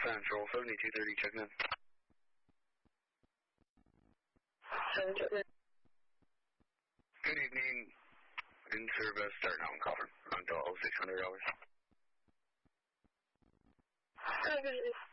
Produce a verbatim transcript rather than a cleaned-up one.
Central, seventy-two thirty, checking in. seventy-two thirty. Good evening. In service, starting out in Coffin. Until six hundred hours. Hi, good evening.